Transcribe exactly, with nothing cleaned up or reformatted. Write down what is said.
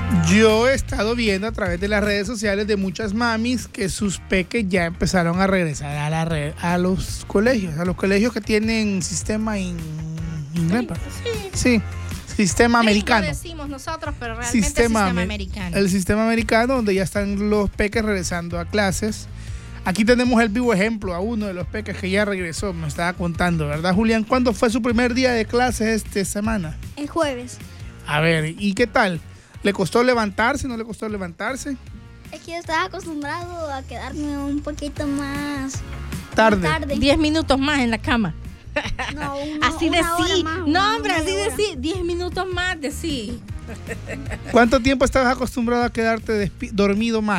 Yo he estado viendo a través de las redes sociales de muchas mamis que sus peques ya empezaron a regresar a, la red, a los colegios, a los colegios que tienen sistema in, inglés. Sí, sí, sistema americano. Lo decimos nosotros, pero realmente sistema, es sistema americano. El sistema americano, donde ya están los peques regresando a clases. Aquí tenemos el vivo ejemplo a uno de los peques que ya regresó, me estaba contando, ¿verdad, Julián? ¿Cuándo fue su primer día de clases esta semana? El jueves. A ver, ¿y qué tal? ¿Le costó levantarse? ¿No le costó levantarse? Es que yo estaba acostumbrado a quedarme un poquito más tarde. tarde. Diez minutos más en la cama. No, una, así de una hora sí. más, No, una- hombre, una así de hora. sí. Diez minutos más de sí. ¿Cuánto tiempo estabas acostumbrado a quedarte despi- dormido más?